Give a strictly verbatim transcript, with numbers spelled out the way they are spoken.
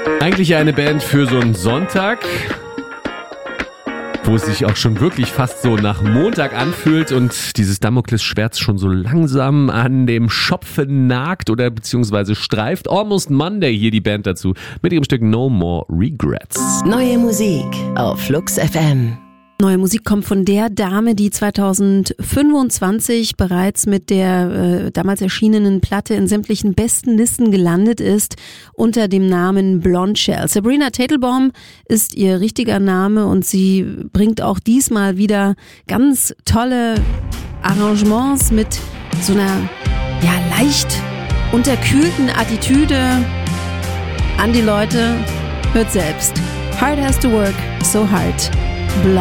Eigentlich eine Band für so einen Sonntag, wo es sich auch schon wirklich fast so nach Montag anfühlt und dieses Damoklesschwert schon so langsam an dem Schopfe nagt oder beziehungsweise streift. Almost Monday, hier die Band dazu, mit ihrem Stück No More Regrets. Neue Musik auf Flux F M. Neue Musik kommt von der Dame, die zwanzig fünfundzwanzig bereits mit der äh, damals erschienenen Platte in sämtlichen besten Listen gelandet ist, unter dem Namen Blonde Shell. Sabrina Teitelbaum ist ihr richtiger Name und sie bringt auch diesmal wieder ganz tolle Arrangements mit so einer ja leicht unterkühlten Attitüde an die Leute. Hört selbst. Hard has to work, so hard. Blonde